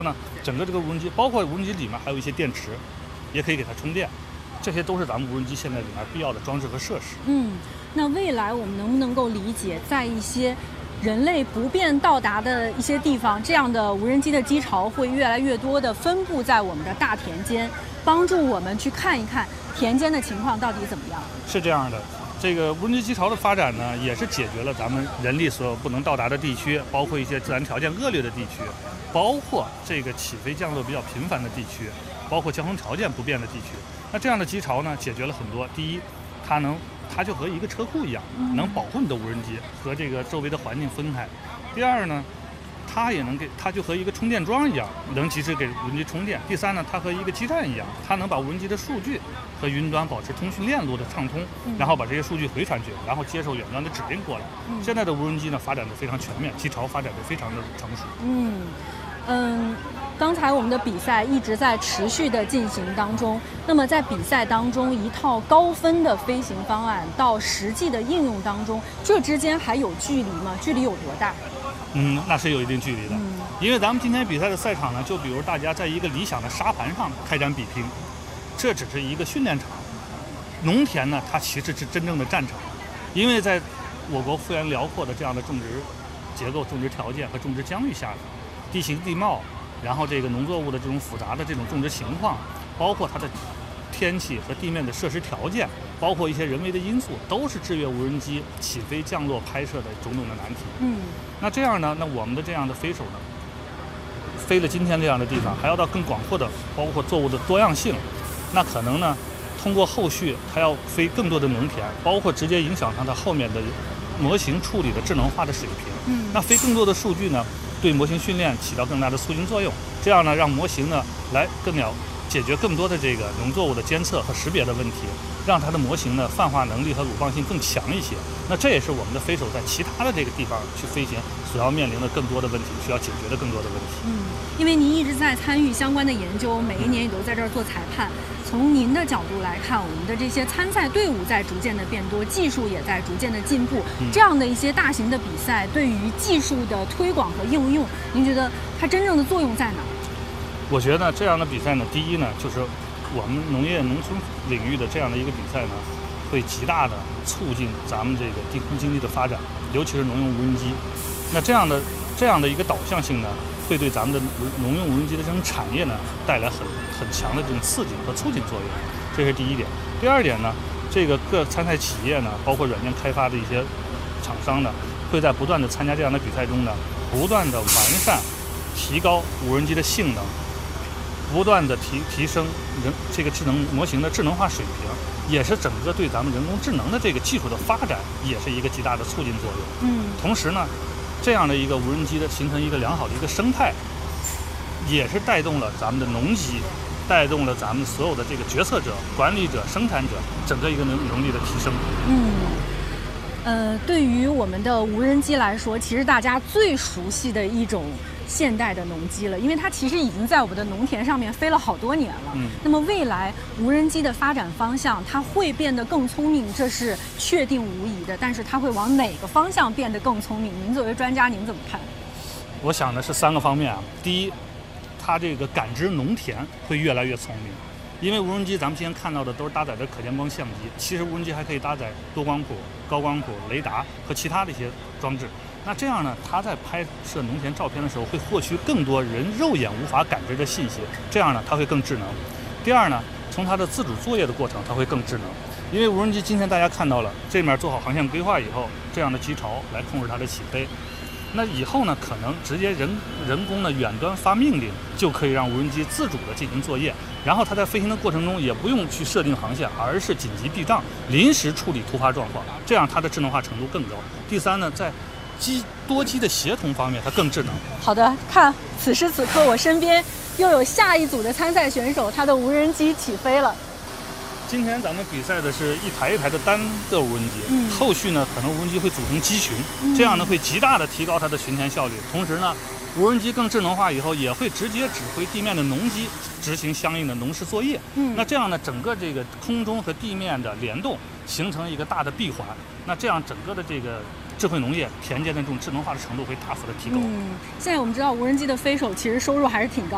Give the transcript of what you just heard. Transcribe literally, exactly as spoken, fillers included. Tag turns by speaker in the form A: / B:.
A: 呢，整个这个无人机，包括无人机里面还有一些电池，也可以给它充电，这些都是咱们无人机现在里面必要的装置和设施。
B: 嗯，那未来我们能不能够理解，在一些人类不便到达的一些地方，这样的无人机的机巢会越来越多的分布在我们的大田间，帮助我们去看一看田间的情况到底怎么样？
A: 是这样的。这个无人机机巢的发展呢，也是解决了咱们人力所不能到达的地区，包括一些自然条件恶劣的地区，包括这个起飞降落比较频繁的地区，包括交通条件不便的地区。那这样的机巢呢，解决了很多。第一，它能，它就和一个车库一样，能保护你的无人机和这个周围的环境分开。第二呢，它也能给，它就和一个充电桩一样，能及时给无人机充电。第三呢，它和一个基站一样，它能把无人机的数据和云端保持通讯链路的畅通，然后把这些数据回传去，然后接受远端的指令过来。嗯、现在的无人机呢，发展的非常全面，机巢发展的非常的成熟。
B: 嗯嗯，刚才我们的比赛一直在持续的进行当中。那么在比赛当中，一套高分的飞行方案到实际的应用当中，这之间还有距离吗？距离有多大？
A: 嗯，那是有一定距离的，
B: 嗯、
A: 因为咱们今天比赛的赛场呢，就比如大家在一个理想的沙盘上开展比拼，这只是一个训练场。农田呢，它其实是真正的战场，因为在我国幅员辽阔的这样的种植结构、种植条件和种植疆域下，地形地貌，然后这个农作物的这种复杂的这种种植情况，包括它的天气和地面的设施条件，包括一些人为的因素，都是制约无人机起飞、降落、拍摄的种种的难题。
B: 嗯，
A: 那这样呢，那我们的这样的飞手呢，飞了今天这样的地方，还要到更广阔的，包括作物的多样性，那可能呢，通过后续它要飞更多的农田，包括直接影响上它后面的模型处理的智能化的水平。
B: 嗯，
A: 那飞更多的数据呢，对模型训练起到更大的促进作用，这样呢，让模型呢来更了解决更多的这个农作物的监测和识别的问题，让它的模型呢泛化能力和鲁棒性更强一些。那这也是我们的飞手在其他的这个地方去飞行所要面临的更多的问题，需要解决的更多的问题。
B: 嗯，因为您一直在参与相关的研究，每一年也都在这儿做裁判。从您的角度来看，我们的这些参赛队伍在逐渐的变多，技术也在逐渐的进步。
A: 嗯、
B: 这样的一些大型的比赛，对于技术的推广和应用，您觉得它真正的作用在哪？
A: 我觉得这样的比赛呢，第一呢，就是我们农业农村领域的这样的一个比赛呢，会极大的促进咱们这个地空经济的发展，尤其是农用无人机。那这样的这样的一个导向性呢，会对咱们的农用无人机的这种产业呢，带来很很强的这种刺激和促进作用。这是第一点。第二点呢，这个各参赛企业呢，包括软件开发的一些厂商呢，会在不断的参加这样的比赛中呢，不断的完善、提高无人机的性能。不断的提提升人这个智能模型的智能化水平，也是整个对咱们人工智能的这个技术的发展，也是一个极大的促进作用。
B: 嗯，
A: 同时呢，这样的一个无人机的形成一个良好的一个生态，也是带动了咱们的农机，带动了咱们所有的这个决策者、管理者、生产者整个一个能能力的提升。
B: 嗯。呃，对于我们的无人机来说，其实大家最熟悉的一种现代的农机了，因为它其实已经在我们的农田上面飞了好多年了。
A: 嗯，
B: 那么未来无人机的发展方向，它会变得更聪明，这是确定无疑的。但是它会往哪个方向变得更聪明？您作为专家，您怎么看？
A: 我想的是三个方面啊。第一，它这个感知农田会越来越聪明。因为无人机咱们今天看到的都是搭载着可见光相机，其实无人机还可以搭载多光谱、高光谱、雷达和其他的一些装置。那这样呢，它在拍摄农田照片的时候，会获取更多人肉眼无法感知的信息，这样呢，它会更智能。第二呢，从它的自主作业的过程，它会更智能。因为无人机今天大家看到了，这面做好航线规划以后，这样的机巢来控制它的起飞。那以后呢，可能直接人人工的远端发命令，就可以让无人机自主的进行作业，然后它在飞行的过程中也不用去设定航线，而是紧急避障，临时处理突发状况，这样它的智能化程度更高。第三呢，在机多机的协同方面，它更智能。
B: 好的，看此时此刻我身边又有下一组的参赛选手，他的无人机起飞了。
A: 今天咱们比赛的是一台一台的单个无人机，
B: 嗯、
A: 后续呢可能无人机会组成机群，
B: 嗯、
A: 这样呢会极大的提高它的巡田效率。同时呢，无人机更智能化以后，也会直接指挥地面的农机执行相应的农事作业。
B: 嗯，
A: 那这样呢，整个这个空中和地面的联动形成一个大的闭环。那这样整个的这个智慧农业田间的这种智能化的程度会大幅的提高。
B: 嗯，现在我们知道无人机的飞手其实收入还是挺高。